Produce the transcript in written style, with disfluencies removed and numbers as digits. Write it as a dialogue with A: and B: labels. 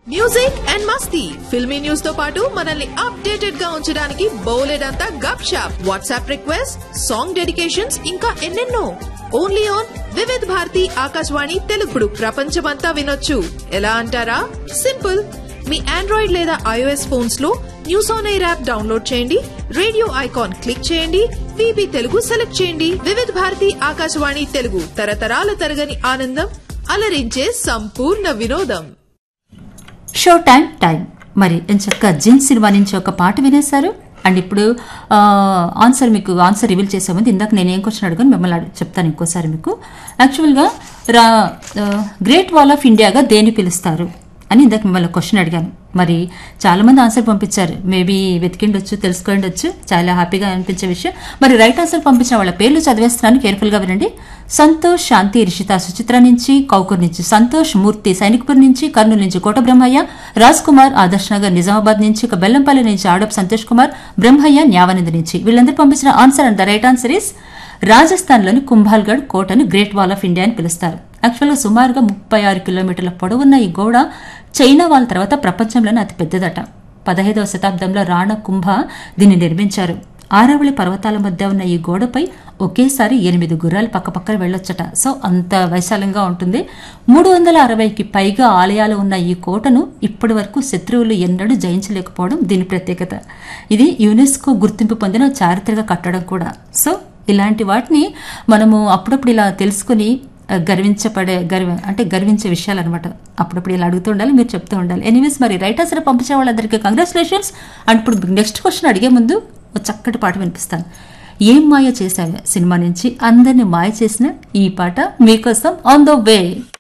A: music and Masti filmy news తో పాటు మనల్ని అప్డేటెడ్ గా ఉంచడానికి బౌలెడంతా గప్ shop WhatsApp request song dedications ఇంకా ఎన్నెన్నో ఓన్లీ ఆన్ వివిధ్ భారతి ఆకాశవాణి తెలుగుడు ప్రపంచమంతా వినొచ్చు ఎలా అంటారా సింపుల్ మీ ఆండ్రాయిడ్ లేదా iOS ఫోన్స్ లో news on air app download చేయండి రేడియో ఐకాన్ క్లిక్ చేయండి విబి తెలుగు సెలెక్ట్ చేయండి వివిధ భారతి ఆకాశవాణి తెలుగు తరతరాల తరగని ఆనందం అలరించే సంపూర్ణ వినోదం
B: షో టైం మరి ఎంచక్క జిన్ సినిమా నుంచి ఒక పాట వినేశారు అండ్ ఇప్పుడు ఆన్సర్ రివీల్ చేసే ముందు ఇందాక నేను ఏం క్వశ్చన్ అడిగాను మిమ్మల్ని చెప్తాను ఇంకోసారి మీకు యాక్చువల్గా గ్రేట్ వాల్ ఆఫ్ ఇండియాగా దేన్ని పిలుస్తారు అని ఇందాక మిమ్మల్ని క్వశ్చన్ అడిగాను మరి చాలా మంది ఆన్సర్ పంపించారు మేబీ వెతికిండొచ్చు తెలుసుకోండొచ్చు చాలా హ్యాపీగా అనిపించే విషయం మరి రైట్ ఆన్సర్ పంపించిన వాళ్ళ పేర్లు చదివేస్తున్నాను కేర్ఫుల్ గా వినండి సంతోష్ శాంతి రిషిత సుచిత్ర నుంచి కౌకూర్ నుంచి సంతోష్ మూర్తి సైనిక్పూర్ నుంచి కర్నూలు నుంచి కోట బ్రహ్మయ్య రాజ్ కుమార్ ఆదర్శ్ నగర్ నిజామాబాద్ నుంచి బెల్లంపల్లి నుంచి ఆడప్ సంతోష్ కుమార్ బ్రహ్మయ్య న్యావనింద నుంచి వీళ్ళందరూ పంపించిన answer and the right answer is Rajasthan లోని కుంభాల్గఢ్ కోటను గ్రేట్ వాల్ ఆఫ్ ఇండియా అని పిలుస్తారు యాక్చువల్గా సుమారుగా 36 కిలోమీటర్ల పొడవున్న ఈ గోడ చైనా వాళ్ళ తర్వాత ప్రపంచంలోనే అతి పెద్దదట 15వ శతాబ్దంలో రాణా కుంభ దీన్ని నిర్మించారు ఆరావళి పర్వతాల మధ్య ఉన్న ఈ గోడపై ఒకేసారి 8 గుర్రాలు పక్కపక్కన వెళ్లొచ్చట సో అంత వైశాలంగా ఉంటుంది 360కి పైగా ఆలయాలు ఉన్న ఈ కోటను ఇప్పటి వరకు శత్రువులు ఎన్నడూ జయించలేకపోవడం దీని ప్రత్యేకత ఇది యునెస్కో గుర్తింపు పొందిన చారిత్రక కట్టడం కూడా సో ఇలాంటి వాటిని మనము అప్పుడప్పుడు ఇలా తెలుసుకుని గర్వించే విషయాలు అనమాట అప్పుడప్పుడు ఇలా అడుగుతూ ఉండాలి మీరు చెప్తూ ఉండాలి ఎనీవేస్ మరి రైట్ ఆన్సర్ పంపించే వాళ్ళందరికీ కంగ్రాచులేషన్స్ అండ్ ఇప్పుడు నెక్స్ట్ క్వశ్చన్ అడిగే ముందు ఒక చక్కటి పాట వినిపిస్తాను ఏం మాయ చేశావే సినిమా నుంచి అందరినీ మాయ చేసిన ఈ పాట మీకోసం ఆన్ ద వే